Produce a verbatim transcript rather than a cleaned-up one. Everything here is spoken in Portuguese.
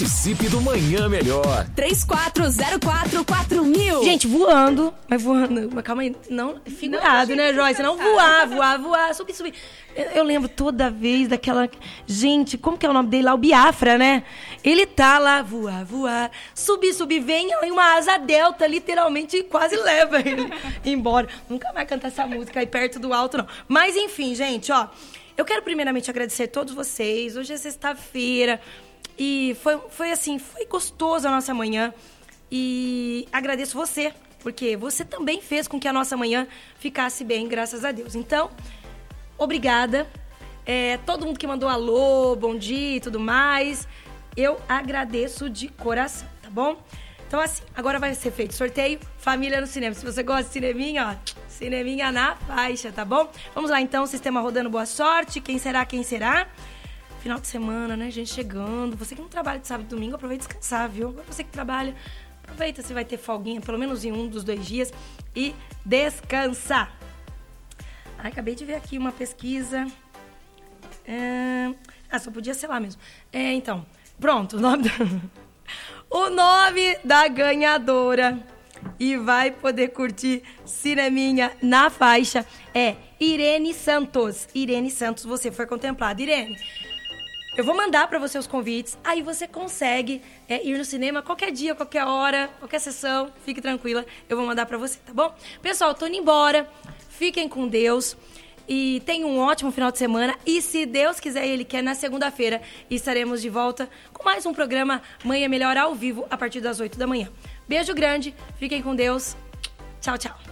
Participe do Manhã Melhor. três quatro zero quatro quatro mil. Gente, voando, mas voando, mas calma aí, não, figurado, não, né, Joyce? Não voar, voar, voar, subir, subir. Eu, eu lembro toda vez daquela, gente, como que é o nome dele lá? O Biafra, né? Ele tá lá, voar, voar, subir, subir, vem aí uma asa delta, literalmente, e quase leva ele embora. Nunca vai cantar essa música aí perto do alto, não. Mas, enfim, gente, ó, eu quero primeiramente agradecer a todos vocês. Hoje é sexta-feira. E foi, foi assim, foi gostoso a nossa manhã. E agradeço você, porque você também fez com que a nossa manhã ficasse bem, graças a Deus. Então, obrigada. É, todo mundo que mandou alô, bom dia e tudo mais, eu agradeço de coração, tá bom? Então, assim, agora vai ser feito sorteio Família no Cinema. Se você gosta de cineminha, ó, cineminha na faixa, tá bom? Vamos lá, então, sistema rodando, boa sorte. Quem será, quem será? Final de semana, né, gente, chegando. Você que não trabalha de sábado e domingo, aproveita e descansar, viu? Agora você que trabalha, aproveita, você vai ter folguinha, pelo menos em um dos dois dias, e descansa. Ai, acabei de ver aqui uma pesquisa. É... Ah, só podia ser lá mesmo. É, então, pronto, o nome da... o nome da ganhadora e vai poder curtir cineminha na faixa é Irene Santos. Irene Santos, você foi contemplada. Irene, eu vou mandar pra você os convites, aí você consegue é, ir no cinema qualquer dia, qualquer hora, qualquer sessão, fique tranquila, eu vou mandar pra você, tá bom? Pessoal, tô indo embora, fiquem com Deus e tenham um ótimo final de semana e se Deus quiser e Ele quer, na segunda-feira estaremos de volta com mais um programa Manhã Melhor ao vivo a partir das oito da manhã. Beijo grande, fiquem com Deus, tchau, tchau.